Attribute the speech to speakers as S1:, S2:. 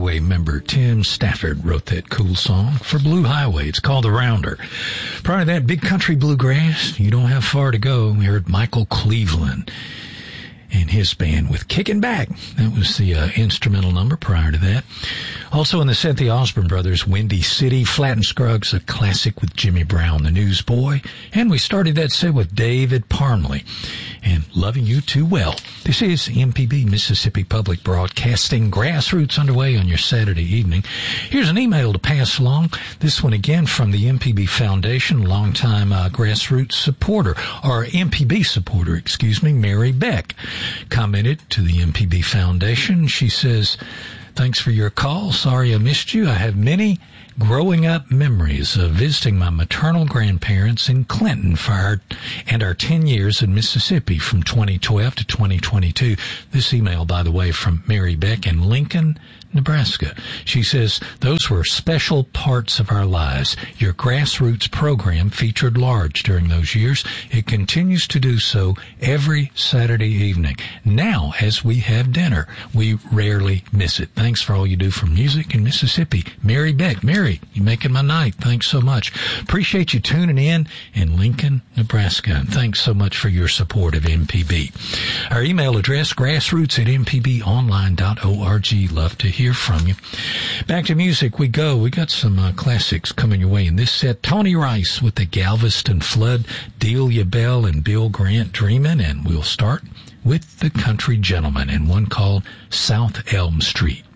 S1: Highway member Tim Stafford wrote that cool song for Blue Highway. It's called The Rounder. Prior to that, Big Country Bluegrass, You Don't Have Far to Go. We heard Michael Cleveland and his band with Kicking Back. That was the instrumental number prior to that. Also in the set, the Osborne Brothers, Windy City, Flat and Scruggs, a classic with Jimmy Brown, the Newsboy. And we started that set with David Parmley and Loving You Too Well. This is MPB, Mississippi Public Broadcasting, Grassroots underway on your Saturday evening. Here's an email to pass along. This one again from the MPB Foundation, longtime Grassroots supporter, or MPB supporter, Mary Beck. Commented to the MPB Foundation. She says, thanks for your call. Sorry I missed you. I have many growing up memories of visiting my maternal grandparents in Clinton and our 10 years in Mississippi from 2012 to 2022. This email, by the way, from Mary Beck in Lincoln, Nebraska. She says, those were special parts of our lives. Your Grassroots program featured large during those years. It continues to do so every Saturday evening. Now, as we have dinner, we rarely miss it. Thanks for all you do for music in Mississippi. Mary Beck. Mary, you're making my night. Thanks so much. Appreciate you tuning in Lincoln, Nebraska. And thanks so much for your support of MPB. Our email address, grassroots@mpbonline.org. Love to hear from you. Back to music we go. We got some classics coming your way in this set. Tony Rice with the Galveston Flood, Delia Bell and Bill Grant Dreamin', and we'll start with the Country Gentleman and one called South Elm Street.